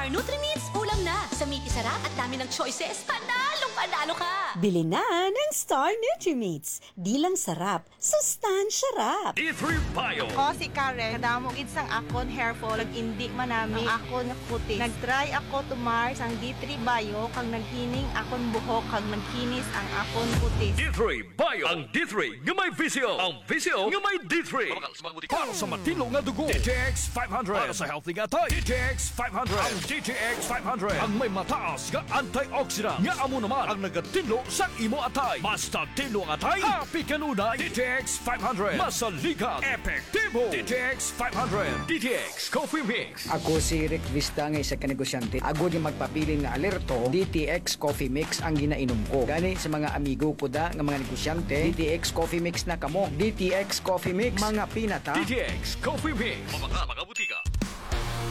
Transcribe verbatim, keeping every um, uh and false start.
Star Nutri-Meats, ulam na. Sa meaty sarap at dami ng choices, panalong panalo ka. Bili na ng Star Nutri-Meats. Di lang sarap, sustansya rap. D three Bio. Ako si Karen, kadamo isang akon hair fall, nag-indi manami ang akon kutis. Nag-try ako tumar sang D three Bio, kang naghining akon buhok, kang nagkinis ang akon kutis. D three Bio. Ang D three nga may visyo. Ang visyo nga may D three. Para sa matino nga dugo, D T X five hundred. Para sa healthy nga tayo, D T X five hundred. Ang D T X five hundred. Ang may mataas nga antioxidant. Nga amo naman ang nagatinlo sa imo atay. Basta tinlo ang atay, happy kanunay. D T X five hundred. Masaligan, epektibo. D T X five hundred. D T X Coffee Mix. Ako si Rick Vista nga isa ka negosyante. Ako di magpapili nga alerto, D T X Coffee Mix ang ginainom ko. Gani sa mga amigo ko da nga mga negosyante, D T X Coffee Mix na kamo. D T X Coffee Mix, mga pinata. D T X Coffee Mix. Mga mga butika.